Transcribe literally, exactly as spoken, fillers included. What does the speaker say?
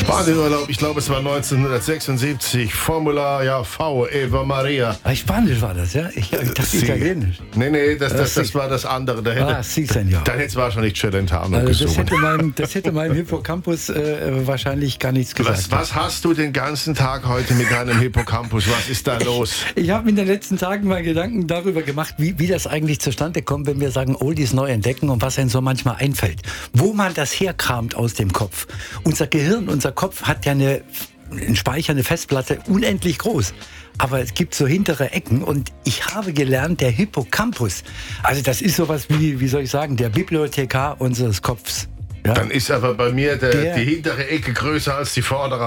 Spanienurlaub, ich glaube, es war neunzehnhundertsechsundsiebzig. Formula, ja, V, Eva Maria. Ah, Spanisch war das, ja? Ich, ich dachte Sie. Italienisch. Nee, nee, das, das, Ah, das Sie. war das andere. Da hätte, Ah, Sie, Senor. dann hätte es wahrscheinlich Celentano Also das, gesungen. hätte mein, das hätte meinem Hippocampus äh, wahrscheinlich gar nichts gesagt. Was, was hast du den ganzen Tag heute mit deinem Hippocampus? Was ist da los? Ich habe mir in den letzten Tagen mal Gedanken darüber gemacht, wie, wie das eigentlich zustande kommt, wenn wir sagen, Oldies neu entdecken und was einem so manchmal einfällt. Wo man das herkramt aus dem Kopf. Unser Gehirn, unser Kopf hat ja eine, einen Speicher, eine Festplatte, unendlich groß. Aber es gibt so hintere Ecken und ich habe gelernt, der Hippocampus, also das ist sowas wie, wie soll ich sagen, der Bibliothekar unseres Kopfs. Ja? Dann ist aber bei mir der, Der- die hintere Ecke größer als die vordere.